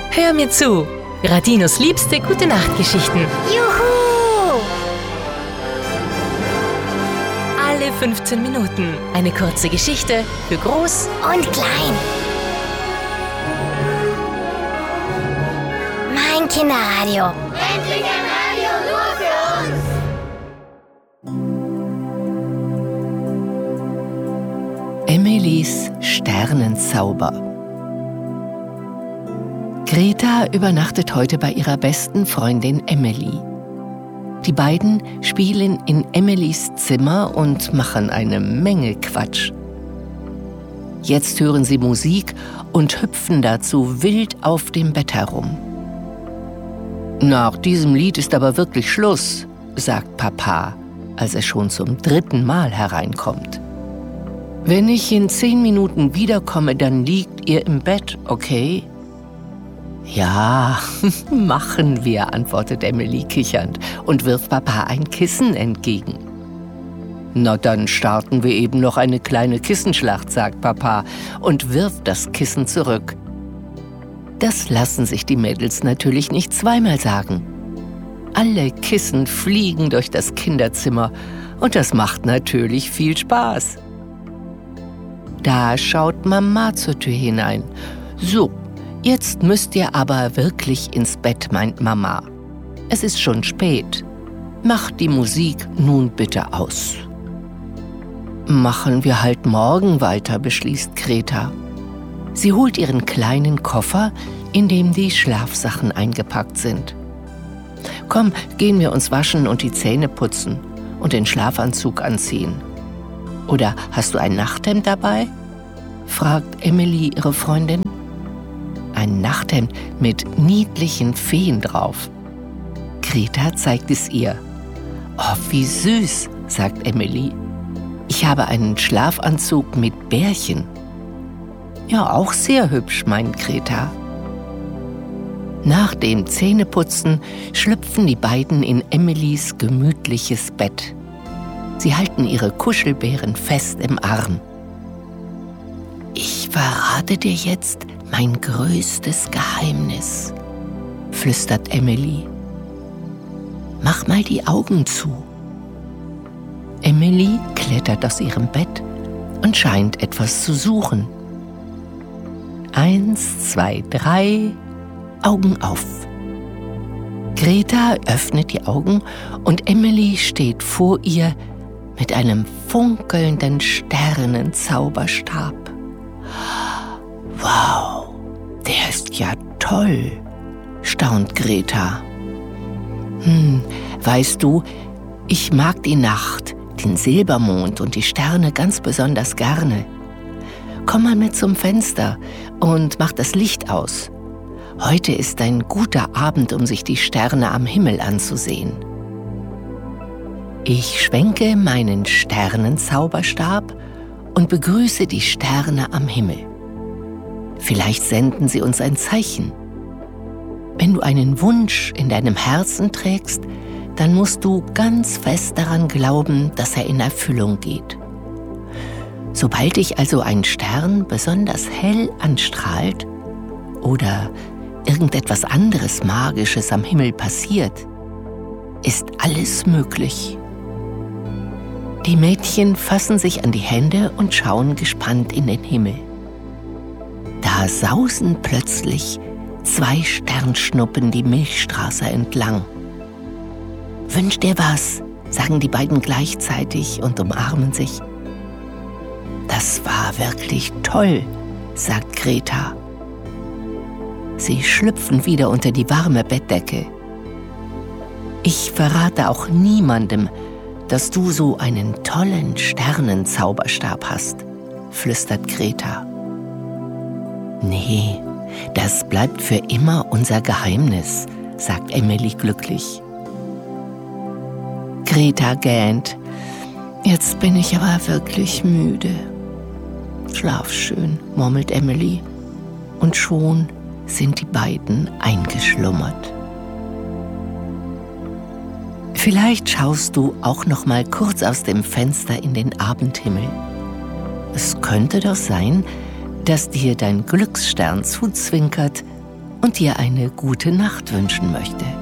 Hör mir zu. Radinos liebste Gute-Nacht-Geschichten. Juhu! Alle 15 Minuten eine kurze Geschichte für Groß Und klein. Mein Kinderradio. Endlich ein Radio nur für uns. Emelies Sternenzauber. Greta übernachtet heute bei ihrer besten Freundin Emily. Die beiden spielen in Emelies Zimmer und machen eine Menge Quatsch. Jetzt hören sie Musik und hüpfen dazu wild auf dem Bett herum. Nach diesem Lied ist aber wirklich Schluss, sagt Papa, als er schon zum 3. Mal hereinkommt. Wenn ich in 10 Minuten wiederkomme, dann liegt ihr im Bett, okay? Ja, machen wir, antwortet Emily kichernd und wirft Papa ein Kissen entgegen. Na, dann starten wir eben noch eine kleine Kissenschlacht, sagt Papa und wirft das Kissen zurück. Das lassen sich die Mädels natürlich nicht zweimal sagen. Alle Kissen fliegen durch das Kinderzimmer und das macht natürlich viel Spaß. Da schaut Mama zur Tür hinein. So, jetzt müsst ihr aber wirklich ins Bett, meint Mama. Es ist schon spät. Macht die Musik nun bitte aus. Machen wir halt morgen weiter, beschließt Greta. Sie holt ihren kleinen Koffer, in dem die Schlafsachen eingepackt sind. Komm, gehen wir uns waschen und die Zähne putzen und den Schlafanzug anziehen. Oder hast du ein Nachthemd dabei? Fragt Emily ihre Freundin. Ein Nachthemd mit niedlichen Feen drauf. Greta zeigt es ihr. Oh, wie süß, sagt Emily. Ich habe einen Schlafanzug mit Bärchen. Ja, auch sehr hübsch, meint Greta. Nach dem Zähneputzen schlüpfen die beiden in Emilys gemütliches Bett. Sie halten ihre Kuschelbären fest im Arm. Ich verrate dir jetzt mein größtes Geheimnis, flüstert Emily. Mach mal die Augen zu. Emily klettert aus ihrem Bett und scheint etwas zu suchen. 1, 2, 3, Augen auf. Greta öffnet die Augen und Emily steht vor ihr mit einem funkelnden Sternenzauberstab. Wow, der ist ja toll, staunt Greta. Weißt du, ich mag die Nacht, den Silbermond und die Sterne ganz besonders gerne. Komm mal mit zum Fenster und mach das Licht aus. Heute ist ein guter Abend, um sich die Sterne am Himmel anzusehen. Ich schwenke meinen Sternenzauberstab und begrüße die Sterne am Himmel. Vielleicht senden sie uns ein Zeichen. Wenn du einen Wunsch in deinem Herzen trägst, dann musst du ganz fest daran glauben, dass er in Erfüllung geht. Sobald dich also ein Stern besonders hell anstrahlt oder irgendetwas anderes Magisches am Himmel passiert, ist alles möglich. Die Mädchen fassen sich an die Hände und schauen gespannt in den Himmel. Da sausen plötzlich 2 Sternschnuppen die Milchstraße entlang. Wünsch dir was, sagen die beiden gleichzeitig und umarmen sich. Das war wirklich toll, sagt Greta. Sie schlüpfen wieder unter die warme Bettdecke. Ich verrate auch niemandem, dass du so einen tollen Sternenzauberstab hast, flüstert Greta. Nee, das bleibt für immer unser Geheimnis, sagt Emily glücklich. Greta gähnt. Jetzt bin ich aber wirklich müde. Schlaf schön, murmelt Emily. Und schon sind die beiden eingeschlummert. Vielleicht schaust du auch noch mal kurz aus dem Fenster in den Abendhimmel. Es könnte doch sein, dass dir dein Glücksstern zuzwinkert und dir eine gute Nacht wünschen möchte.